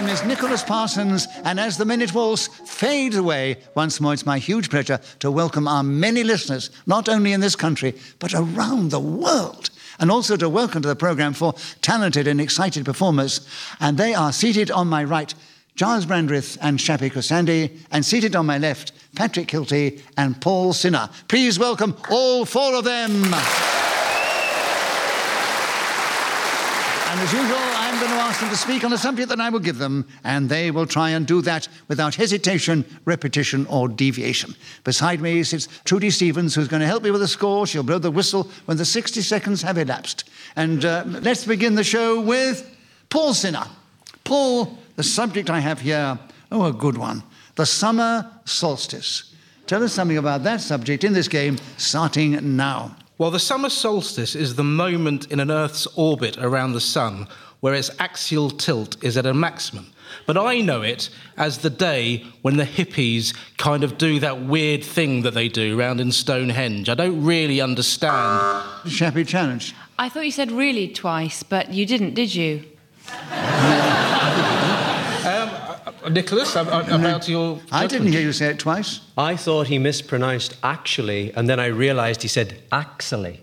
is Nicholas Parsons, and as the Minute Waltz fades away, once more it's my huge pleasure to welcome our many listeners, not only in this country, but around the world, and also to welcome to the programme four talented and excited performers. And they are seated on my right, Giles Brandreth and Shappi Khorsandi, and seated on my left, Patrick Kilty and Paul Sinha. Please welcome all four of them. And as usual, I'm going to ask them to speak on a subject that I will give them, and they will try and do that without hesitation, repetition, or deviation. Beside me sits Trudy Stevens, who's going to help me with the score. She'll blow the whistle when the 60 seconds have elapsed. And let's begin the show with Paul Sinha. Paul, the subject I have here, a good one. The summer solstice. Tell us something about that subject in this game, starting now. Well, the summer solstice is the moment in an Earth's orbit around the sun where its axial tilt is at a maximum. But I know it as the day when the hippies kind of do that weird thing that they do round in Stonehenge. I don't really understand. Shappi challenge. I thought you said really twice, but you didn't, did you? Nicholas, about your judgment. I didn't hear you say it twice. I thought he mispronounced actually, and then I realised he said axily.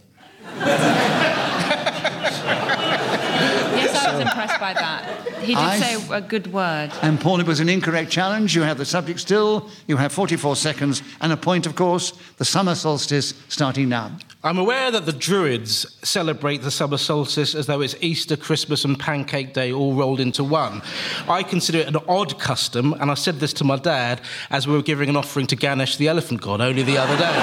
Yes, I was impressed by that. He did say a good word. And Paul, it was an incorrect challenge. You have the subject still. You have 44 seconds and a point, of course. The summer solstice starting now. I'm aware that the Druids celebrate the summer solstice as though it's Easter, Christmas and Pancake Day all rolled into one. I consider it an odd custom, and I said this to my dad as we were giving an offering to Ganesh, the elephant god, only the other day.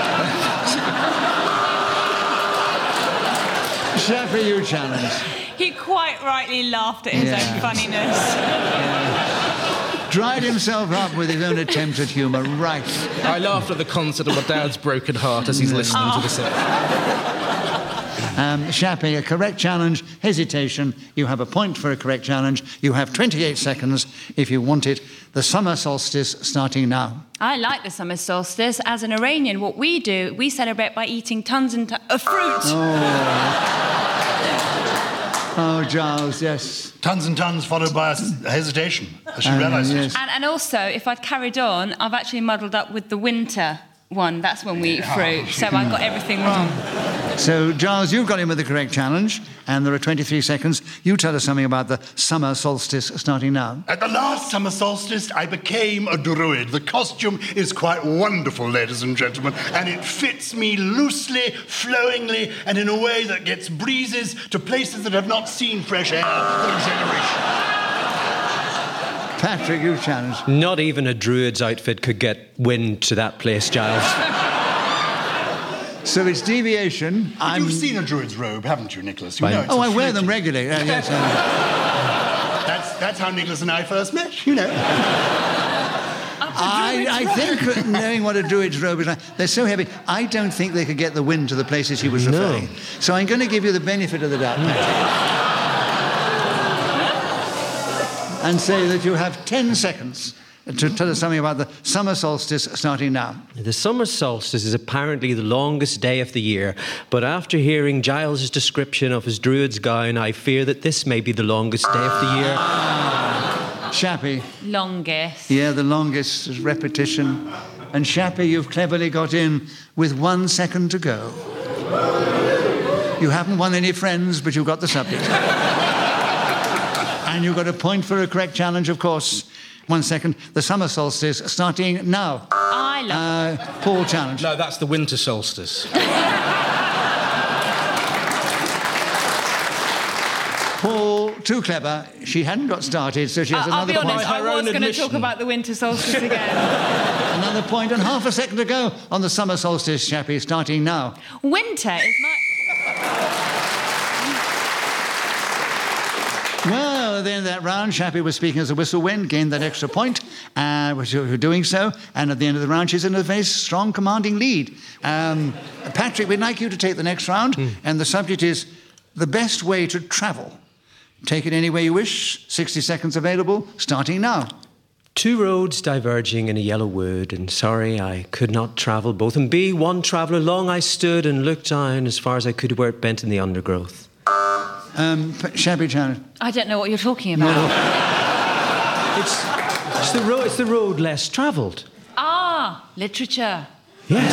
Shappi, you challenge. He quite rightly laughed at his own funniness. Dried himself up with his own attempt at humour, right. I laughed at the concert of my dad's broken heart as he's listening to the set. Shappi, a correct challenge, hesitation. You have a point for a correct challenge. You have 28 seconds if you want it. The summer solstice starting now. I like the summer solstice. As an Iranian, what we do, we celebrate by eating tons and tons of fruit. Oh, Giles, yes. Tons and tons followed by a hesitation, as she realised it. And also, if I'd carried on, I've actually muddled up with the winter one. That's when we eat fruit. So I got everything wrong. So, Giles, you've got him with the correct challenge, and there are 23 seconds. You tell us something about the summer solstice starting now. At the last summer solstice, I became a druid. The costume is quite wonderful, ladies and gentlemen, and it fits me loosely, flowingly, and in a way that gets breezes to places that have not seen fresh air for a generation. Patrick, you challenge. Not even a druid's outfit could get wind to that place, Giles. So it's deviation. You've seen a druid's robe, haven't you, Nicholas? You know it's I wear them regularly. Yes. That's how Nicholas and I first met, you know. I think, knowing what a druid's robe is like, they're so heavy, I don't think they could get the wind to the places he was referring. So I'm going to give you the benefit of the doubt, Patrick. And say that you have 10 seconds to tell us something about the summer solstice starting now. The summer solstice is apparently the longest day of the year, but after hearing Giles' description of his druid's gown, I fear that this may be the longest day of the year. Shappi. Longest. Yeah, the longest is repetition. And Shappi, you've cleverly got in with 1 second to go. You haven't won any friends, but you've got the subject. And you've got a point for a correct challenge, of course. 1 second. The summer solstice starting now. I love it. Paul challenge. No, that's the winter solstice. Paul, too clever. She hadn't got started, so she has another point. I'll be honest, I was going to talk about the winter solstice again. Another point and half a second to go on the summer solstice, Shappi, starting now. Winter is my... Well, at the end of that round, Shappi was speaking as a whistle wind, gained that extra point, was doing so, and at the end of the round, she's in a very strong, commanding lead. Patrick, we'd like you to take the next round, and the subject is the best way to travel. Take it any way you wish. 60 seconds available, starting now. 2 roads diverging in a yellow wood, and sorry I could not travel both. And be one traveller long I stood and looked down as far as I could where it bent in the undergrowth. Shappi challenge. I don't know what you're talking about. It's the road less travelled. Ah, literature. Yes.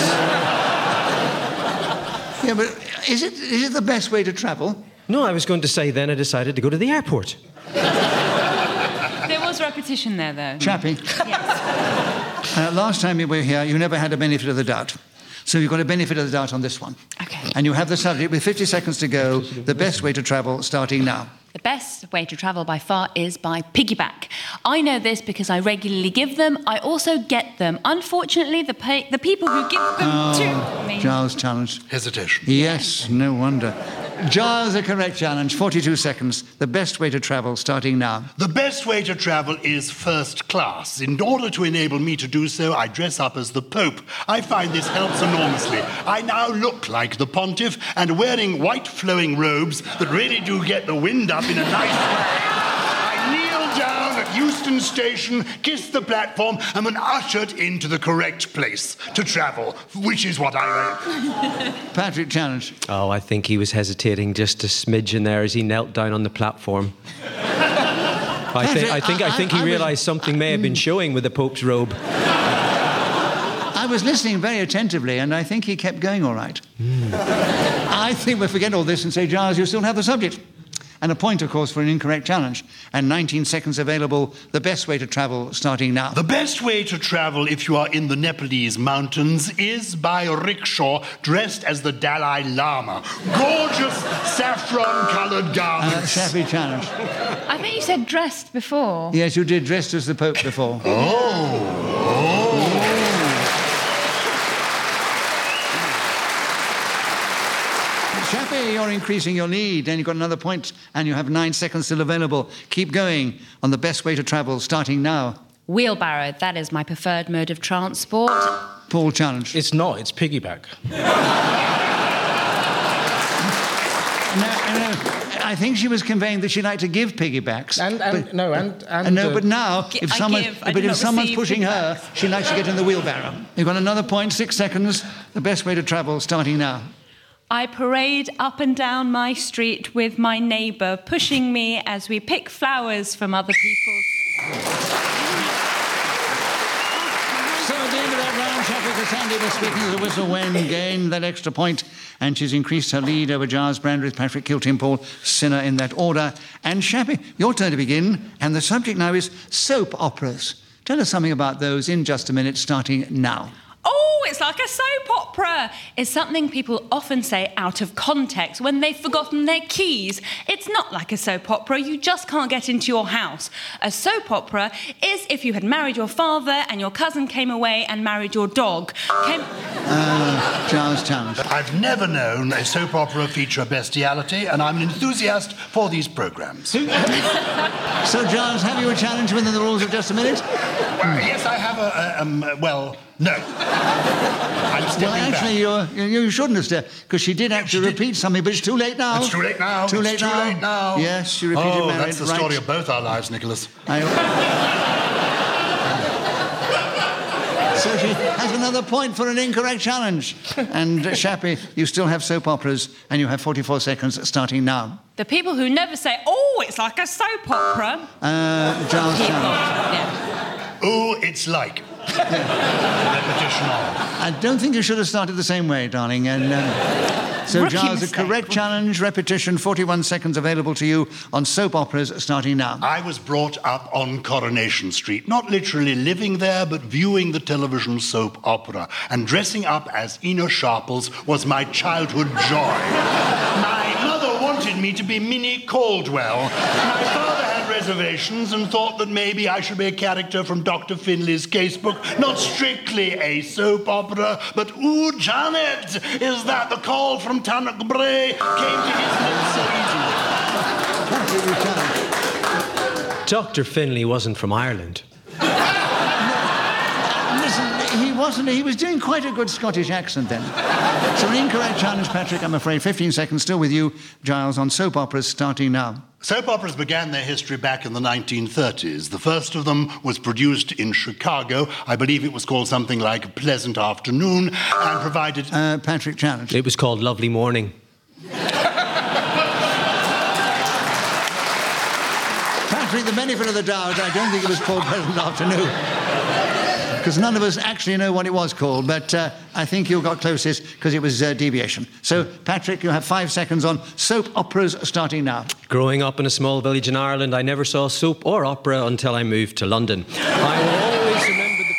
Yeah, but is it the best way to travel? No, I was going to say then I decided to go to the airport. There was repetition there, though. Chappie, Yes. last time you were here, you never had a benefit of the doubt. So you've got a benefit of the doubt on this one. Okay. And you have the subject with 50 seconds to go, the best way to travel, starting now. The best way to travel by far is by piggyback. I know this because I regularly give them. I also get them. Unfortunately, the people who give them to me... Giles' challenge. Hesitation. Yes, no wonder. Giles, a correct challenge, 42 seconds. The best way to travel, starting now. The best way to travel is first class. In order to enable me to do so, I dress up as the Pope. I find this helps enormously. I now look like the Pontiff, and wearing white flowing robes that really do get the wind up in a nice way. I kneel down at Euston Station, kiss the platform, and am ushered into the correct place to travel, which is what I... Patrick, challenge. Oh, I think he was hesitating just a smidgen there as he knelt down on the platform. I think he realised something may have been showing with the Pope's robe. I was listening very attentively, and I think he kept going all right. I think we'll forget all this and say, Giles, you still have the subject. And a point, of course, for an incorrect challenge. And 19 seconds available. The best way to travel, starting now. The best way to travel if you are in the Nepalese mountains is by rickshaw, dressed as the Dalai Lama. Gorgeous saffron-coloured garments. Chappie, challenge. I think you said dressed before. Yes, you did, dressed as the Pope before. Chappie, you're increasing your lead, and you've got another point, and you have 9 seconds still available. Keep going on the best way to travel, starting now. Wheelbarrow, that is my preferred mode of transport. Paul, challenge. It's not, it's piggyback. No, I think she was conveying that she'd like to give piggybacks. But now, if someone's pushing her, she likes to get in the wheelbarrow. You've got another point, 6 seconds. The best way to travel, starting now. I parade up and down my street with my neighbour pushing me as we pick flowers from other people's... So at the end of that round, Chappie Cassandi was speaking as a whistle when gained that extra point, and she's increased her lead over Giles Brandreth, Patrick Kilty, Paul Sinner in that order. And Chappie, your turn to begin, and the subject now is soap operas. Tell us something about those in just a minute, starting now. Oh, it's like a soap opera. It's something people often say out of context when they've forgotten their keys. It's not like a soap opera. You just can't get into your house. A soap opera is if you had married your father and your cousin came away and married your dog. Giles challenge. I've never known a soap opera feature bestiality, and I'm an enthusiast for these programmes. So, Giles, have you a challenge within the rules of just a minute? Yes, I have no. I'm stepping back. You shouldn't have stepped, because she did actually repeat something, but it's too late now. It's too late now. Too late now. Yes, she repeated married. That's the story of both our lives, Nicholas. So she has another point for an incorrect challenge. And Chappie, you still have soap operas, and you have 44 seconds starting now. The people who never say, oh, it's like a soap opera. Giles challenge. Yeah. Oh, it's like. Repetition on. I don't think you should have started the same way, darling. And so, Giles, a correct challenge, repetition, 41 seconds available to you on soap operas starting now. I was brought up on Coronation Street, not literally living there, but viewing the television soap opera. And dressing up as Ina Sharples was my childhood joy. My mother wanted me to be Minnie Caldwell. My father had reservations and thought that maybe I should be a character from Dr. Finley's casebook, not strictly a soap opera, but ooh, Janet, is that the call from Tannock Bray came to his lips so easily. Dr. Finley wasn't from Ireland. Listen, he wasn't. He was doing quite a good Scottish accent then. So an incorrect challenge, Patrick, I'm afraid. 15 seconds still with you, Giles, on soap operas starting now. Soap operas began their history back in the 1930s. The first of them was produced in Chicago. I believe it was called something like Pleasant Afternoon, and provided... Patrick, challenge. It was called Lovely Morning. Patrick, Patrick, the benefit of the doubt, I don't think it was called Pleasant Afternoon. Because none of us actually know what it was called, but I think you got closest because it was Deviation. So, Patrick, you have 5 seconds on soap operas starting now. Growing up in a small village in Ireland, I never saw soap or opera until I moved to London. I will always remember the...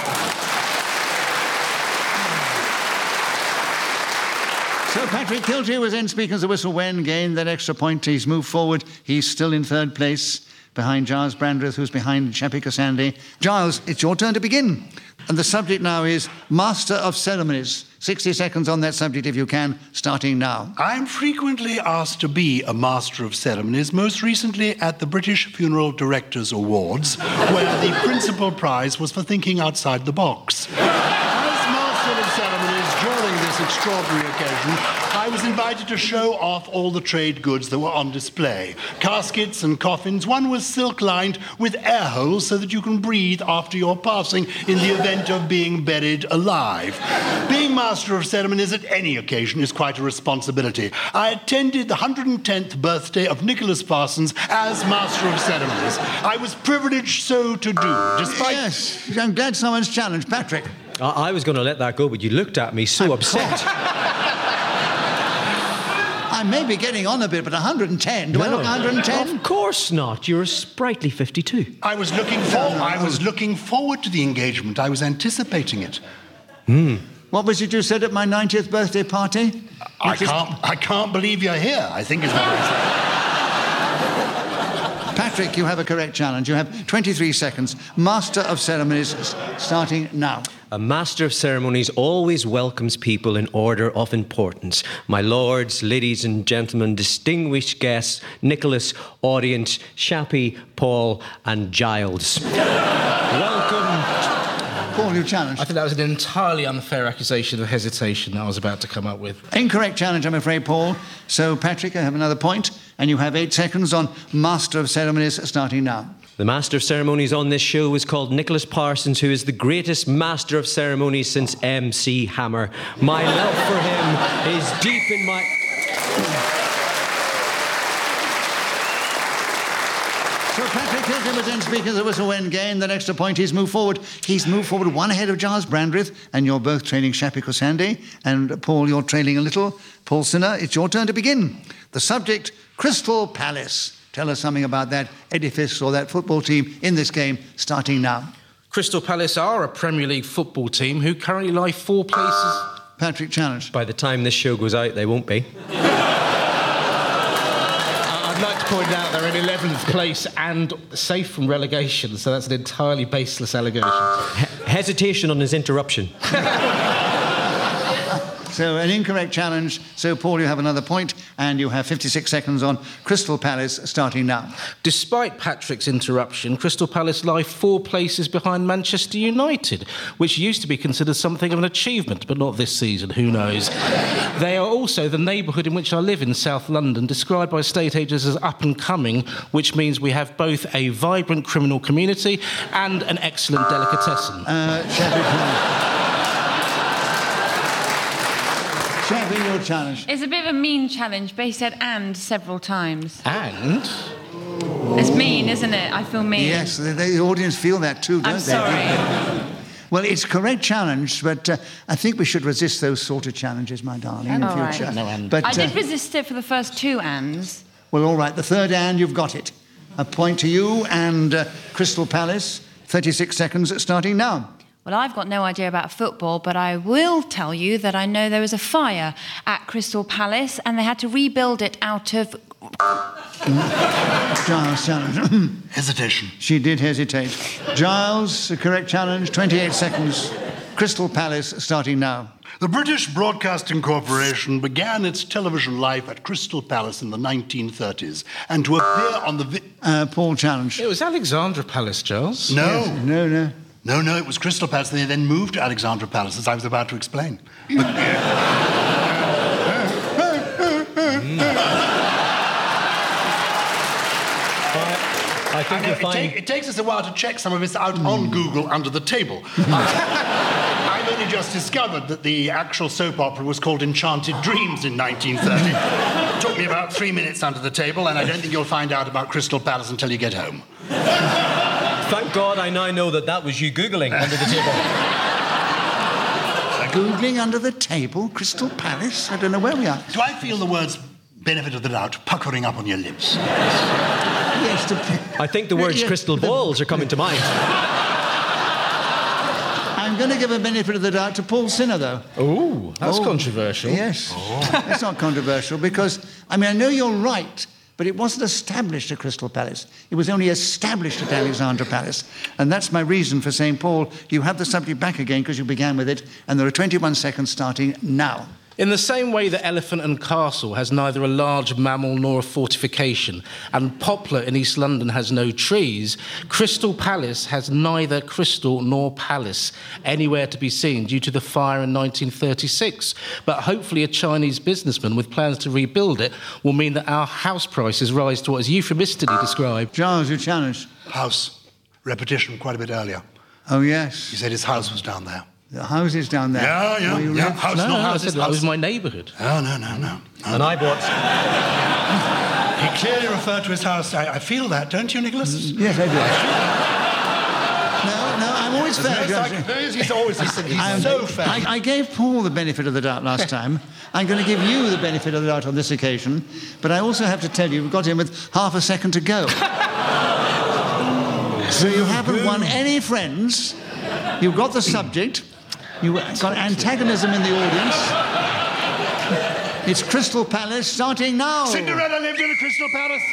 So Patrick Kilty was then speaking as the whistle when, gained that extra point. He's moved forward. He's still in third place, behind Giles Brandreth, who's behind Chappie Kosandi. Giles, it's your turn to begin. And the subject now is Master of Ceremonies. 60 seconds on that subject, if you can, starting now. I'm frequently asked to be a Master of Ceremonies, most recently at the British Funeral Directors Awards, where the principal prize was for thinking outside the box. As Master of Ceremonies, during this extraordinary occasion, I was invited to show off all the trade goods that were on display. Caskets and coffins. One was silk-lined with air holes so that you can breathe after your passing in the event of being buried alive. Being Master of Ceremonies at any occasion is quite a responsibility. I attended the 110th birthday of Nicholas Parsons as Master of Ceremonies. I was privileged so to do, despite... Yes, I'm glad someone's challenged. Patrick. I was going to let that go, but you looked at me so upset. I may be getting on a bit, but 110? Do I look 110? Of course not. You're a sprightly 52. I was looking forward to the engagement. I was anticipating it. What was it you said at my 90th birthday party? I can't believe you're here, I think is what I said. Patrick, you have a correct challenge. You have 23 seconds. Master of Ceremonies starting now. A Master of Ceremonies always welcomes people in order of importance. My lords, ladies and gentlemen, distinguished guests, Nicholas, audience, Chappie, Paul and Giles. Welcome. Paul, you challenged. I think that was an entirely unfair accusation of hesitation that I was about to come up with. Incorrect challenge, I'm afraid, Paul. So, Patrick, I have another point, and you have 8 seconds on Master of Ceremonies starting now. The Master of Ceremonies on this show is called Nicholas Parsons, who is the greatest Master of Ceremonies since MC Hammer. My love for him is deep in my... So Patrick Hilton was then speaking as the whistle when gained the extra point. He's moved forward. He's moved forward one ahead of Giles Brandreth, and you're both trailing Chappie Kosandi. And Paul, you're trailing a little. Paul Sinner, it's your turn to begin. The subject, Crystal Palace. Tell us something about that edifice or that football team in this game, starting now. Crystal Palace are a Premier League football team who currently lie 4 places... Patrick challenged. By the time this show goes out, they won't be. I'd like to point out they're in 11th place and safe from relegation, so that's an entirely baseless allegation. Hesitation on his interruption. So an incorrect challenge. So, Paul, you have another point, and you have 56 seconds on Crystal Palace starting now. Despite Patrick's interruption, Crystal Palace lie 4 places behind Manchester United, which used to be considered something of an achievement, but not this season, who knows. They are also the neighbourhood in which I live in South London, described by estate agents as up and coming, which means we have both a vibrant criminal community and an excellent delicatessen. Chappie, your challenge. It's a bit of a mean challenge, but he said "and" several times. And? It's mean, isn't it? I feel mean. Yes, the audience feel that too, don't they? I'm sorry. Well, it's a correct challenge, but I think we should resist those sort of challenges, my darling, in All future. right. No, and. But, I did resist it for the first 2 ands. Well, all right, the third and, you've got it. A point to you and Crystal Palace. 36 seconds starting now. Well, I've got no idea about football, but I will tell you that I know there was a fire at Crystal Palace and they had to rebuild it out of... Giles challenge. Hesitation. She did hesitate. Giles, a correct challenge, 28 seconds. Crystal Palace starting now. The British Broadcasting Corporation began its television life at Crystal Palace in the 1930s, and to appear on the... Paul challenge. It was Alexandra Palace, Giles. No. Yes. No. No, it was Crystal Palace. They then moved to Alexandra Palace, as I was about to explain. I think you'll find... It takes us a while to check some of this out on Google under the table. I've only just discovered that the actual soap opera was called Enchanted Dreams in 1930. took me about 3 minutes under the table, and I don't think you'll find out about Crystal Palace until you get home. Thank God I now know that was you Googling under the table. Googling under the table, Crystal Palace? I don't know where we are. Do I feel the words benefit of the doubt puckering up on your lips? Yes, I think the words crystal balls are coming to mind. I'm going to give a benefit of the doubt to Paul Sinner, though. Ooh, that's controversial. Yes. It's not controversial because, I know you're right, but it wasn't established at Crystal Palace. It was only established at Alexandra Palace. And that's my reason for saying, Paul, you have the subject back again because you began with it, and there are 21 seconds starting now. In the same way that Elephant and Castle has neither a large mammal nor a fortification, and Poplar in East London has no trees, Crystal Palace has neither crystal nor palace anywhere to be seen due to the fire in 1936. But hopefully a Chinese businessman with plans to rebuild it will mean that our house prices rise to what is euphemistically described. Giles, you challenged. House. Repetition quite a bit earlier. Oh, yes. He said his house was down there. The house is down there. Yeah. House, No, not I houses. said that was my neighbourhood. No. And I bought... He clearly referred to his house. I feel that, don't you, Nicholas? Yes, I do. No, I'm always fair. He's always so fair. I gave Paul the benefit of the doubt last time. I'm going to give you the benefit of the doubt on this occasion. But I also have to tell you, we've got him with half a second to go. So you haven't won any friends. You've got the subject. You've got antagonism in the audience. It's Crystal Palace starting now. Cinderella lived in a Crystal Palace.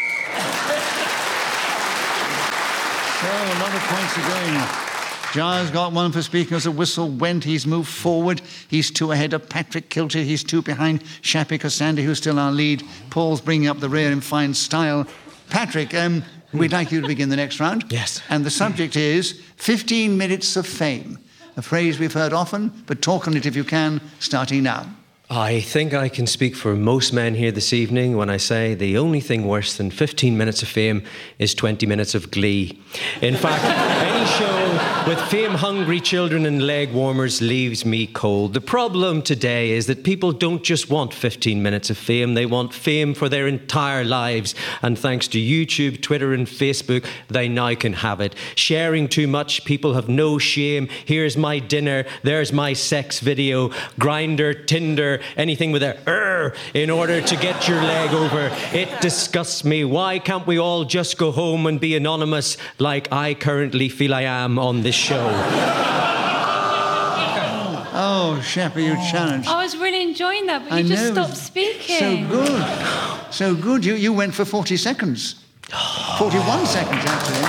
So a lot of points are going. Giles got one for speaking as a whistle went. He's moved forward. He's 2 ahead of Patrick Kilty. He's 2 behind Shappy Kosandi, who's still our lead. Paul's bringing up the rear in fine style. Patrick, we'd like you to begin the next round. Yes. And the subject is 15 minutes of fame. A phrase we've heard often, but talk on it if you can, starting now. I think I can speak for most men here this evening when I say the only thing worse than 15 minutes of fame is 20 minutes of glee. In fact, any show with fame-hungry children and leg warmers leaves me cold. The problem today is that people don't just want 15 minutes of fame, they want fame for their entire lives. And thanks to YouTube, Twitter and Facebook, they now can have it. Sharing too much, people have no shame. Here's my dinner, there's my sex video, Grindr, Tinder, anything with a in order to get your leg over. It disgusts me. Why can't we all just go home and be anonymous like I currently feel I am on this show? Oh, Shappy, you challenged. I was really enjoying that, but you just stopped speaking. So good. So good. You went for 40 seconds. 41 seconds, actually.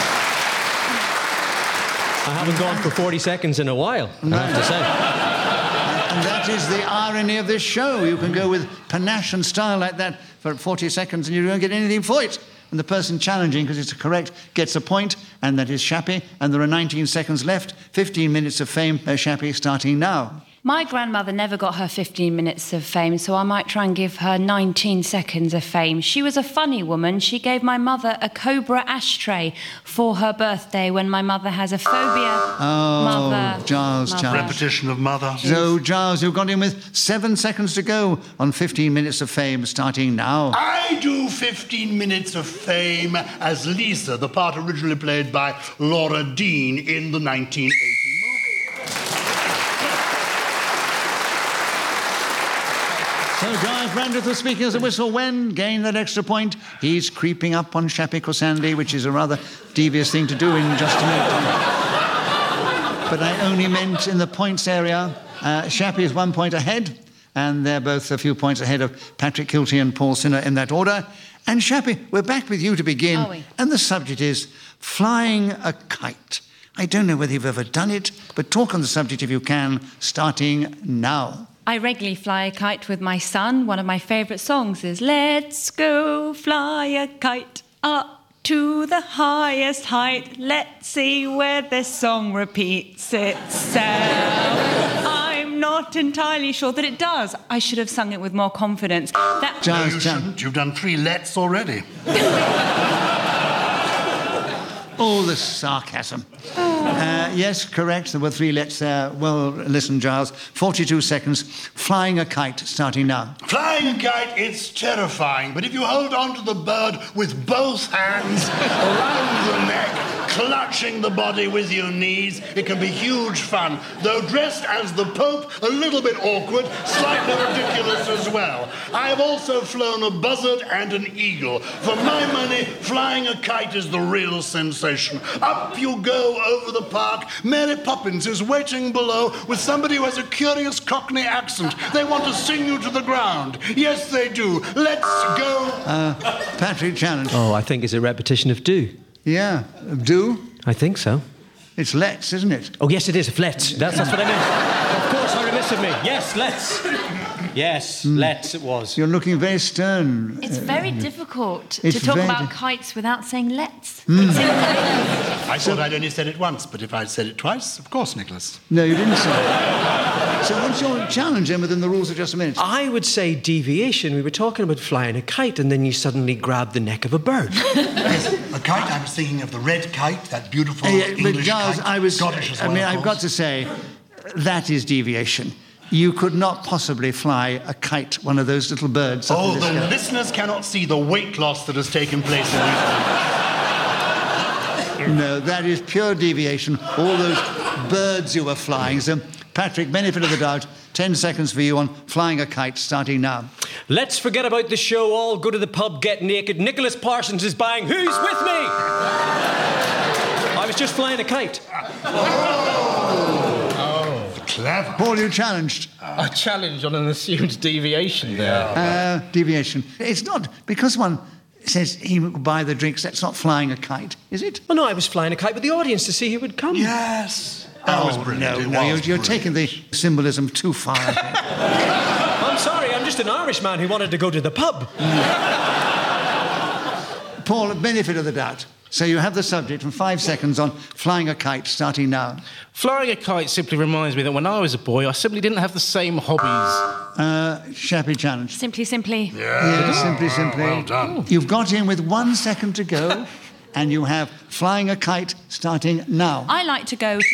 I haven't gone for 40 seconds in a while, I have to say. And that is the irony of this show. You can go with panache and style like that for 40 seconds and you don't get anything for it. And the person challenging, because it's correct, gets a point, and that is Shappy. And there are 19 seconds left. 15 minutes of fame, Shappy, starting now. My grandmother never got her 15 minutes of fame, so I might try and give her 19 seconds of fame. She was a funny woman. She gave my mother a Cobra ashtray for her birthday when my mother has a phobia. Oh, Giles challenge. Repetition of mother. So, Giles, you've got him with 7 seconds to go on 15 minutes of fame, starting now. I do 15 minutes of fame as Lisa, the part originally played by Laura Dean in the 1980 movie. So Giles Brandreth was speaking as a whistle when, gained that extra point. He's creeping up on Shappy Kosandi, which is a rather devious thing to do in just a minute. But I only meant in the points area. Shappy is 1 point ahead, and they're both a few points ahead of Patrick Kilty and Paul Sinner in that order. And Shappy, we're back with you to begin. Are we? And the subject is flying a kite. I don't know whether you've ever done it, but talk on the subject if you can, starting now. I regularly fly a kite with my son. One of my favourite songs is Let's go fly a kite up to the highest height. Let's see where this song repeats itself. I'm not entirely sure that it does. I should have sung it with more confidence. No, you shouldn't. You've done 3 lets already. Oh, the sarcasm. Yes, correct. There were 3 lets there. Well, listen, Giles. 42 seconds. Flying a kite, starting now. Flying a kite, it's terrifying, but if you hold on to the bird with both hands around the neck, clutching the body with your knees, it can be huge fun. Though dressed as the Pope, a little bit awkward, slightly ridiculous as well. I have also flown a buzzard and an eagle. For my money, flying a kite is the real sensation. Up you go over the park. Mary Poppins is waiting below with somebody who has a curious Cockney accent. They want to sing you to the ground. Yes, they do. Let's go. Patrick, challenge. Oh, I think it's a repetition of do. Yeah. Do? I think so. It's let's, isn't it? Oh, yes, it is. Let's. That's what I meant. Of course, I remiss of me. Yes, let's. Yes, let's it was. You're looking very stern. It's very difficult to It's talk very about kites without saying let's. I thought I'd only said it once, but if I'd said it twice, of course, Nicholas. No, you didn't say it. So what's your challenge, then, within the rules of just a minute? I would say deviation. We were talking about flying a kite, and then you suddenly grab the neck of a bird. Yes, a kite. I was thinking of the red kite, that beautiful But English Giles, kite. Scottish as well, of I've got course. to say, that is deviation. You could not possibly fly a kite, one of those little birds. up Oh, in the the sky. listeners cannot see the weight loss that has taken place in these. No, that is pure deviation. All those birds you were flying. So, Patrick, benefit of the doubt. 10 seconds for you on flying a kite, starting now. Let's forget about the show, all go to the pub, get naked. Nicholas Parsons is buying Who's With Me? I was just flying a kite. Clever. Paul, you challenged. A challenge on an assumed deviation there. Deviation. It's not, because one says he will buy the drinks, that's not flying a kite, is it? Well, no, I was flying a kite with the audience to see who would come. Yes. That was brilliant. You're taking the symbolism too far, I think. I'm sorry, I'm just an Irishman who wanted to go to the pub. Paul, benefit of the doubt. So you have the subject from 5 seconds on flying a kite, starting now. Flying a kite simply reminds me that when I was a boy, I simply didn't have the same hobbies. Shappy challenge. Simply. Yeah, simply. Well done. You've got in with 1 second to go, and you have flying a kite, starting now. I like to go to...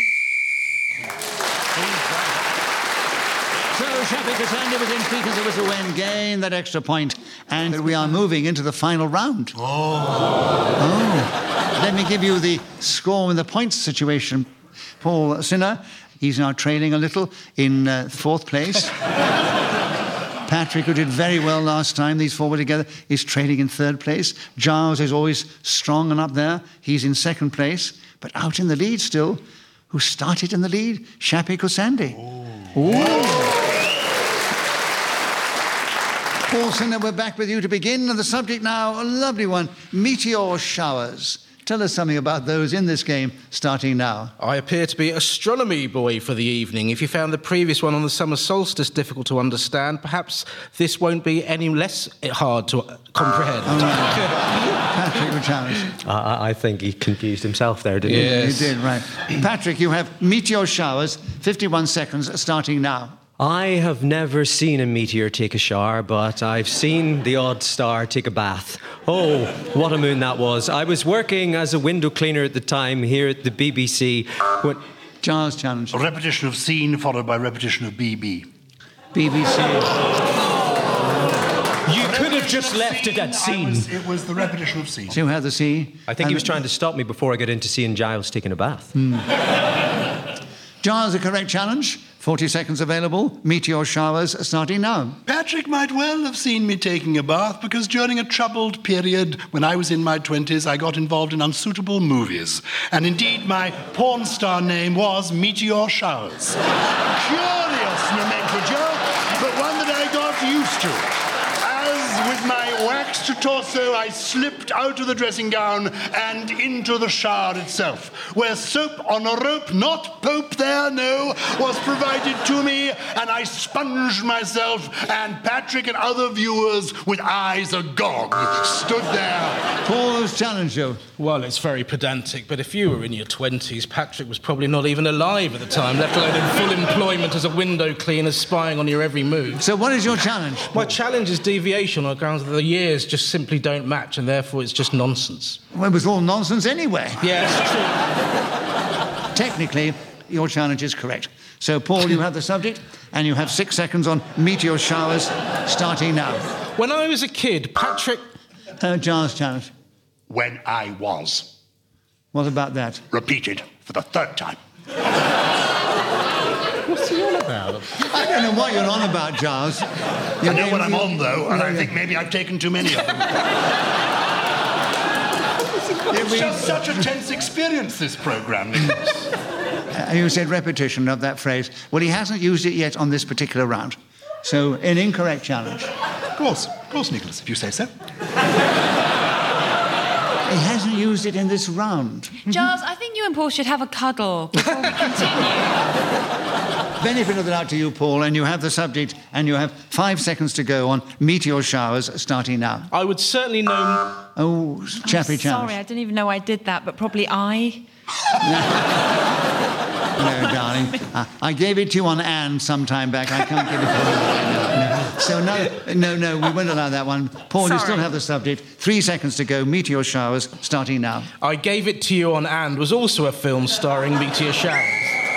So Shappy Cassandra was in speakers of whistle when gain that extra point, and we are moving into the final round. Oh. Let me give you the score in the points situation. Paul Sinner, he's now trailing a little in 4th place. Patrick, who did very well last time, these 4 were together, is trailing in 3rd place. Giles is always strong and up there. He's in 2nd place. But out in the lead still, who started in the lead? Shappy Cassandra. Ooh. Paul Sinner, we're back with you to begin. And the subject now, a lovely one, meteor showers. Tell us something about those in this game, starting now. I appear to be astronomy boy for the evening. If you found the previous one on the summer solstice difficult to understand, perhaps this won't be any less hard to comprehend. Patrick, your challenge. I think he confused himself there, didn't he? Yes. You did, right. Patrick, you have meteor showers, 51 seconds, starting now. I have never seen a meteor take a shower, but I've seen the odd star take a bath. Oh, what a moon that was. I was working as a window cleaner at the time here at the BBC when... Giles challenge. A repetition of scene followed by repetition of BB. BBC. You could have just left it at scene. It was the repetition of scene. So you have the C. I think he was trying to stop me before I got into seeing Giles taking a bath. Giles, a correct challenge. 40 seconds available. Meteor showers starting now. Patrick might well have seen me taking a bath because during a troubled period when I was in my 20s, I got involved in unsuitable movies. And indeed, my porn star name was Meteor Showers. Curious nomenclature, but one that I got used to. As with my waxed torso, I slipped out of the dressing gown and into the shower itself, where soap on a rope, not Pope there, no, was provided to me, and I sponged myself, and Patrick and other viewers with eyes agog stood there. Paul's challenge you. Well, it's very pedantic, but if you were in your 20s, Patrick was probably not even alive at the time, let alone in full employment as a window cleaner spying on your every move. So what is your challenge? My challenge is deviation on grounds that the years just simply don't match, and therefore it's just nonsense. Well, it was all nonsense anyway. Yeah, it's true. Technically, your challenge is correct. So, Paul, you have the subject, and you have 6 seconds on meteor showers, starting now. When I was a kid, Patrick... Giles' challenge. When I was. What about that? Repeated for the third time. What's he on about? I don't know what you're on about, Giles. I know what I'm on, though, and I think maybe I've taken too many of them. It's just such a tense experience, this programme, Nicholas. You said repetition of that phrase. Well, he hasn't used it yet on this particular round. So, an incorrect challenge. Of course, Nicholas, if you say so. He hasn't used it in this round. Giles, I think you and Paul should have a cuddle before we continue. Benefit of the doubt to you, Paul, and you have the subject, and you have 5 seconds to go on meteor showers, starting now. I would certainly know... Oh, Chappie challenge. Sorry, I didn't even know I did that, but probably I. No, darling. I gave it to you on and some time back. I can't give it to you. No. So, no, we won't allow that one. Paul, Sorry. You still have the subject. 3 seconds to go. Meteor showers, starting now. I Gave It to You on And was also a film starring meteor showers.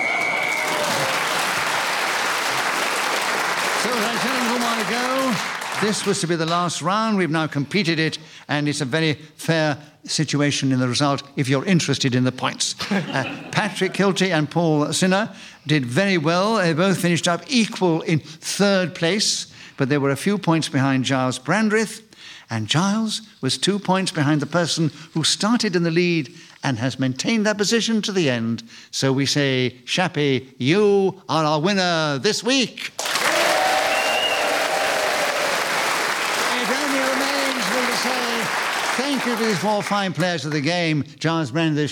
So, as I said a little while ago, this was to be the last round. We've now completed it, and it's a very fair situation in the result if you're interested in the points. Patrick Kilty and Paul Sinner did very well. They both finished up equal in third place, but they were a few points behind Giles Brandreth, and Giles was 2 points behind the person who started in the lead and has maintained that position to the end. So we say, Chappie, you are our winner this week. It only remains for me to say thank you to these 4 fine players of the game, Giles Brandreth,